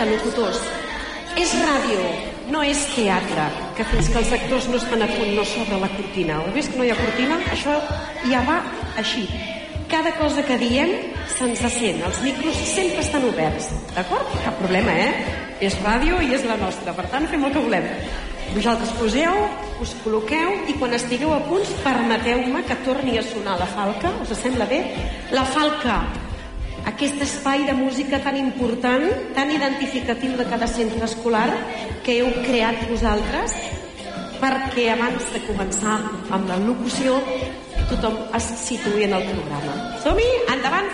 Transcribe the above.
de locutors. És ràdio, no és teatre, que fins que els actors no estan a punt no s'obre la cortina. Heu vist que no hi ha cortina? Això ja va així. Cada cosa que diem se'ns sent. Els micros sempre estan oberts, d'acord? Cap problema, És ràdio i és la nostra, per tant fem el que volem. Vosaltres poseu, us col·loqueu i quan estigueu a punts permeteu-me que torni a sonar la falca. Us sembla bé? La falca, aquest espai de música tan important, tan identificatiu de cada centre escolar que heu creat vosaltres, perquè abans de començar amb la locució tothom es situï en el programa. Som-hi? Endavant!